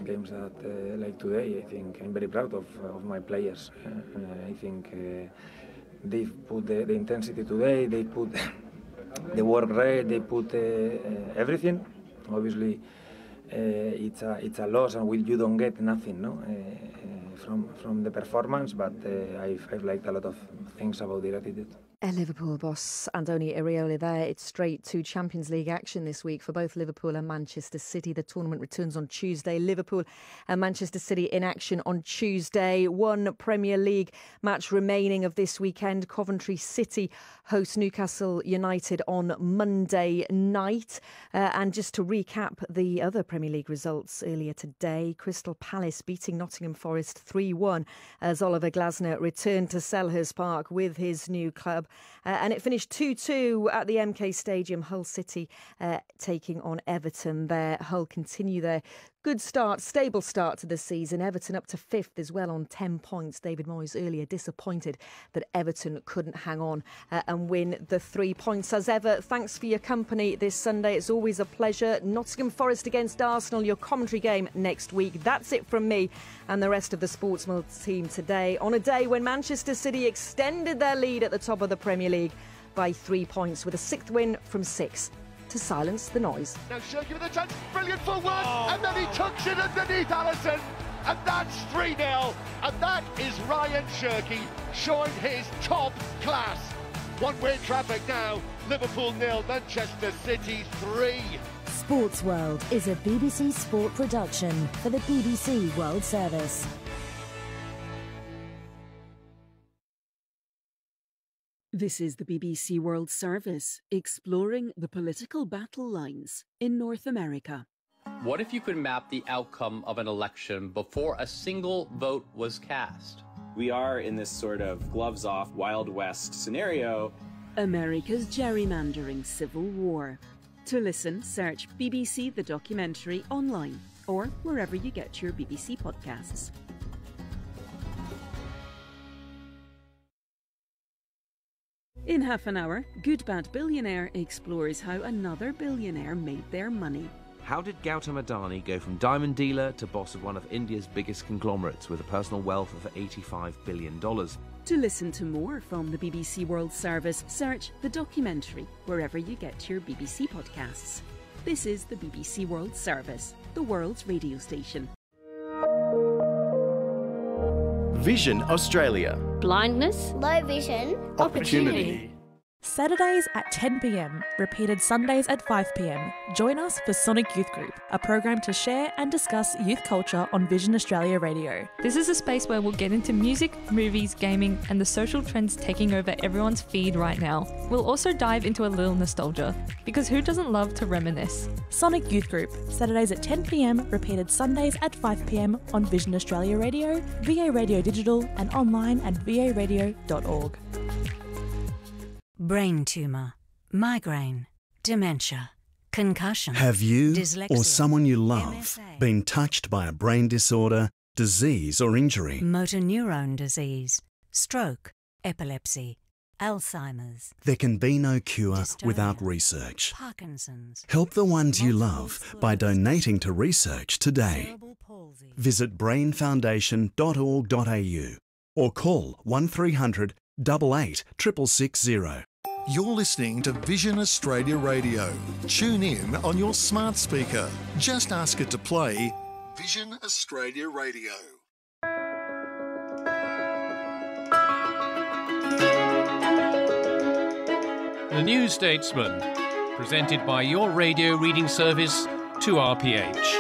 games that like today. I think I'm very proud of my players. I think they've put the intensity today. They put the work rate. They put everything. Obviously, it's a loss, and you don't get nothing, no, from the performance. But I've liked a lot of things about their attitude. Liverpool boss Andoni Iraola there. It's straight to Champions League action this week for both Liverpool and Manchester City. The tournament returns on Tuesday. Liverpool and Manchester City in action on Tuesday. One Premier League match remaining of this weekend. Coventry City host Newcastle United on Monday night. And just to recap the other Premier League results earlier today, Crystal Palace beating Nottingham Forest 3-1 as Oliver Glasner returned to Selhurst Park with his new club. And it finished 2-2 at the MK Stadium. Hull City taking on Everton there. Hull continue their good start, stable start to the season. Everton up to 5th as well on 10 points. David Moyes earlier disappointed that Everton couldn't hang on and win the 3 points. As ever, thanks for your company this Sunday. It's always a pleasure. Nottingham Forest against Arsenal, your commentary game next week. That's it from me and the rest of the Sportsmill team today, on a day when Manchester City extended their lead at the top of the Premier League by 3 points with a 6th win from 6 to silence the noise. Now Shirky with a chance, brilliant footwork, and then he tucks it underneath Alisson, and that's 3-0, and that is Ryan Shirky showing his top class. One-way traffic now, Liverpool 0, Manchester City 3. Sports World is a BBC Sport production for the BBC World Service. This is the BBC World Service, exploring the political battle lines in North America. What if you could map the outcome of an election before a single vote was cast? We are in this sort of gloves-off, Wild West scenario. America's gerrymandering civil war. To listen, search BBC The Documentary online or wherever you get your BBC podcasts. In half an hour, Good Bad Billionaire explores how another billionaire made their money. How did Gautam Adani go from diamond dealer to boss of one of India's biggest conglomerates with a personal wealth of $85 billion? To listen to more from the BBC World Service, search The Documentary wherever you get your BBC podcasts. This is the BBC World Service, the world's radio station. Vision Australia. Blindness, low vision, opportunity. Saturdays at 10 p.m, repeated Sundays at 5 p.m. Join us for Sonic Youth Group, a program to share and discuss youth culture on Vision Australia Radio. This is a space where we'll get into music, movies, gaming, and the social trends taking over everyone's feed right now. We'll also dive into a little nostalgia, because who doesn't love to reminisce? Sonic Youth Group, Saturdays at 10 p.m, repeated Sundays at 5 p.m. on Vision Australia Radio, VA Radio Digital, and online at varadio.org. Brain tumour, migraine, dementia, concussion. Have you dyslexia, or someone you love MSA, been touched by a brain disorder, disease or injury? motor neurone disease, stroke, epilepsy, Alzheimer's. There can be no cure dystonia, without research. Parkinson's. Help the ones you love by donating to research today. Visit brainfoundation.org.au or call 1300 88 660. You're listening to Vision Australia Radio. Tune in on your smart speaker. Just ask it to play Vision Australia Radio. The New Statesman, presented by your radio reading service, 2RPH.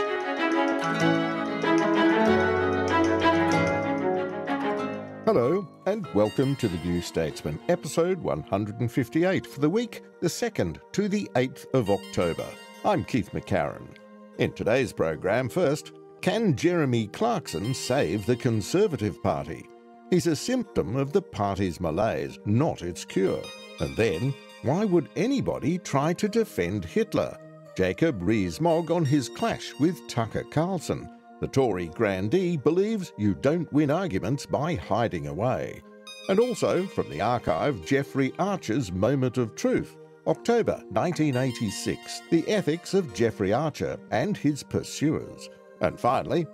Hello and welcome to the New Statesman, episode 158 for the week, the 2nd to the 8th of October. I'm Keith McCarron. In today's program, first, can Jeremy Clarkson save the Conservative Party? He's a symptom of the party's malaise, not its cure. And then, why would anybody try to defend Hitler? Jacob Rees-Mogg on his clash with Tucker Carlson. The Tory grandee believes you don't win arguments by hiding away. And also, from the archive, Jeffrey Archer's Moment of Truth, October 1986, the ethics of Jeffrey Archer and his pursuers. And finally,